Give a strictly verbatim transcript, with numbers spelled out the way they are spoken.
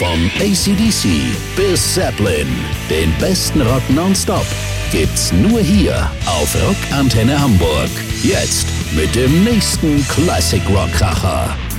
Von A C D C bis Zeppelin, den besten Rock nonstop, gibt's nur hier auf Rockantenne Hamburg. Jetzt mit dem nächsten Classic Rock Kracher.